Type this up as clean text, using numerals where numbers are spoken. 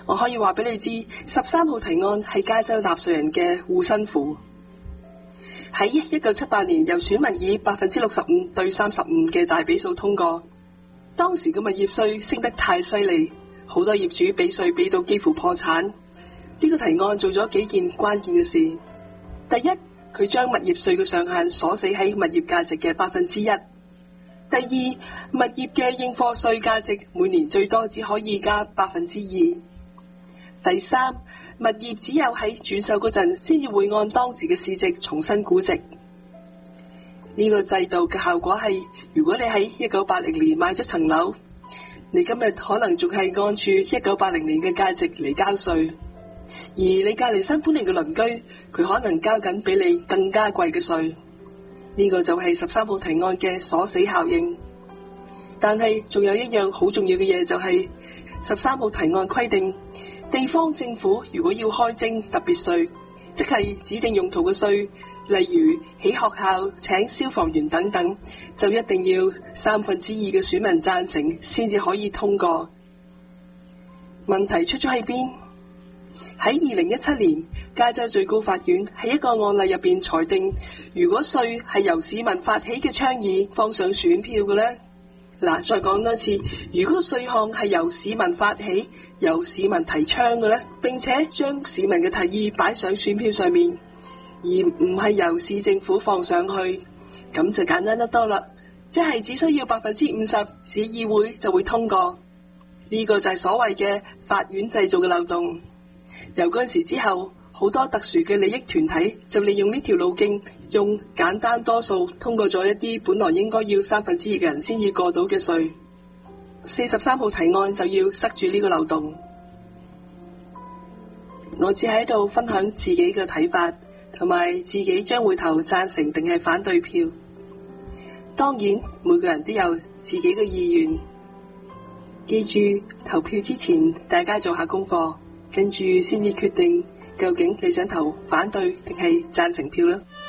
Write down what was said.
我可以話俾你知，13號提案係加州納稅人嘅護身符。喺1978年，由選民以65%對35%嘅大比數通過。當時嘅物業稅升得太犀利，好多業主俾稅俾到幾乎破產。呢個提案做咗幾件關鍵嘅事。第一，佢將物業稅嘅上限鎖死喺物業價值嘅1%。第二，物業嘅應課稅價值每年最多只可以加2%。第三，物業只有喺轉售嗰陣先至會按當時嘅市值重新估值。呢個制度嘅效果係，如果你喺1980年買咗層樓，你今日可能仲係按住1980年嘅價值嚟交稅，而你隔離新搬嚟嘅鄰居，佢可能交緊比你更加貴嘅稅。呢個就係13號提案嘅鎖死效應。但係仲有一樣好重要嘅嘢，就係13號提案規定，地方政府如果要開徵特別稅，即係指定用途嘅稅，例如起學校、請消防員等等，就一定要2/3嘅選民贊成先至可以通過。問題出咗喺邊？喺2017年，加州最高法院喺一個案例入邊裁定，如果稅係由市民發起嘅倡議放上選票嘅呢，嗱，再講多次，如果稅項係由市民發起、由市民提倡嘅呢，並且將市民嘅提議擺上選票上面，而唔係由市政府放上去，咁就簡單得多啦。即係只需要50%，市議會就會通過。呢個就係所謂嘅法院製造嘅漏洞。由嗰陣時之後，好多特殊嘅利益團體就利用呢條路徑，用簡單多數通過咗一啲本來應該要2/3嘅人先至過到嘅稅。43號提案就要塞住呢個漏洞。我只喺度分享自己嘅睇法，同埋自己將會投贊成定係反對票。當然，每個人都有自己嘅意願。記住，投票之前大家做下功課，跟住先至決定究竟你想投反對定係贊成票啦。